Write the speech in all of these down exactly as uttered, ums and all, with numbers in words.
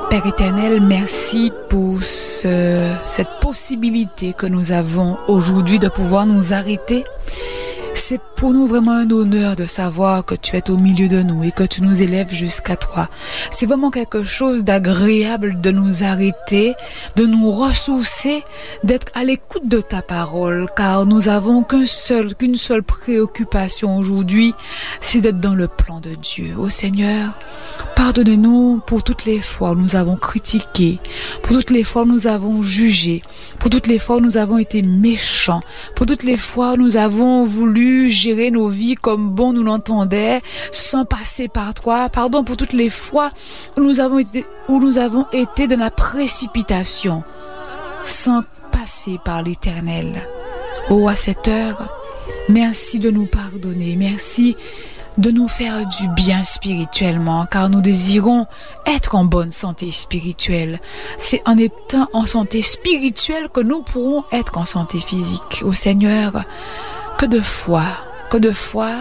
Père éternel, merci pour ce, cette possibilité que nous avons aujourd'hui de pouvoir nous arrêter. C'est pour nous vraiment un honneur de savoir que tu es au milieu de nous et que tu nous élèves jusqu'à toi. C'est vraiment quelque chose d'agréable de nous arrêter, de nous ressourcer, d'être à l'écoute de ta parole, car nous avons qu'un seul, qu'une seule préoccupation aujourd'hui, c'est d'être dans le plan de Dieu. Ô Seigneur, pardonnez-nous pour toutes les fois où nous avons critiqué, pour toutes les fois où nous avons jugé, pour toutes les fois où nous avons été méchants, pour toutes les fois où nous avons voulu gérer nos vies comme bon nous l'entendait, sans passer par toi. Pardon pour toutes les fois où nous avons été, où nous avons été dans la précipitation, sans passer par l'Éternel. Oh, à cette heure, merci de nous pardonner, merci de nous faire du bien spirituellement, car nous désirons être en bonne santé spirituelle. C'est en étant en santé spirituelle que nous pourrons être en santé physique. Ô Seigneur, que de fois, que de fois,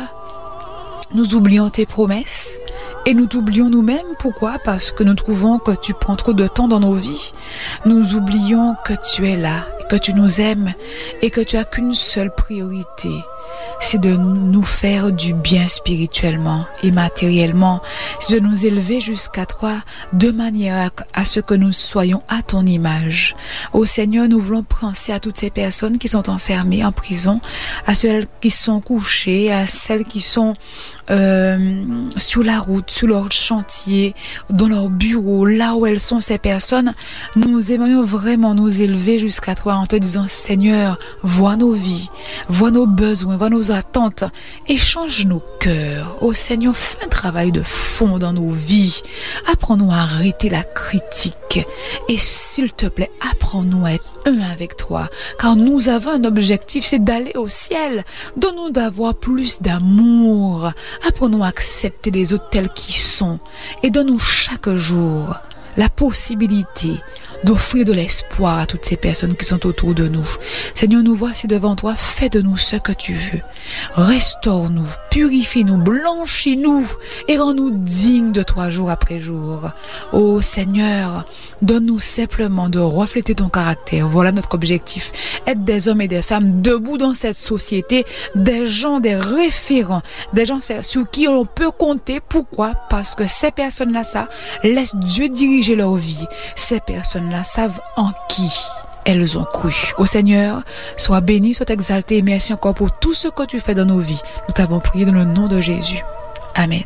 nous oublions tes promesses et nous t'oublions nous-mêmes. Pourquoi? Parce que nous trouvons que tu prends trop de temps dans nos vies. Nous oublions que tu es là, que tu nous aimes et que tu as qu'une seule priorité. C'est de nous faire du bien spirituellement et matériellement. C'est de nous élever jusqu'à toi de manière à, à ce que nous soyons à ton image. Ô Seigneur, nous voulons penser à toutes ces personnes qui sont enfermées en prison, à celles qui sont couchées, à celles qui sont euh, sur la route, sur leur chantier, dans leur bureau, là où elles sont ces personnes. Nous aimerions vraiment nous élever jusqu'à toi en te disant, Seigneur, vois nos vies, vois nos besoins, vois nos attentes et change nos cœurs. Ô Seigneur, fais un travail de fond dans nos vies. Apprends-nous à arrêter la critique et s'il te plaît, apprends-nous à être un avec toi, car nous avons un objectif, c'est d'aller au ciel. Donne-nous d'avoir plus d'amour. Apprends-nous à accepter les autres tels qu'ils sont et donne-nous chaque jour la possibilité d'offrir de l'espoir à toutes ces personnes qui sont autour de nous. Seigneur, nous voici devant toi, fais de nous ce que tu veux. Restaure-nous, purifie-nous, blanchis-nous et rends-nous dignes de toi jour après jour. Ô Seigneur, donne-nous simplement de refléter ton caractère. Voilà notre objectif. Être des hommes et des femmes debout dans cette société, des gens, des référents, des gens sur qui on peut compter. Pourquoi? Parce que ces personnes-là, ça, laisse Dieu diriger leur vie. Ces personnes là savent en qui elles ont cru. Ô Seigneur, sois béni, sois exalté et merci encore pour tout ce que tu fais dans nos vies. Nous t'avons prié dans le nom de Jésus. Amen.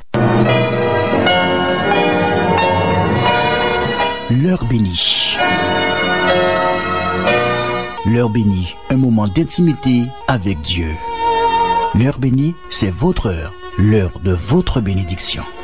L'heure bénie. L'heure bénie, un moment d'intimité avec Dieu. L'heure bénie, c'est votre heure, l'heure de votre bénédiction.